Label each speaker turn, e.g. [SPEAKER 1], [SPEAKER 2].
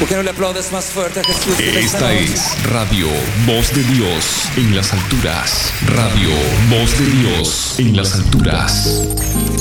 [SPEAKER 1] ¿Por qué no le aplaudes más fuerte a Jesús?
[SPEAKER 2] Esta es Radio Voz de Dios en las alturas. Radio Voz de Dios en las alturas.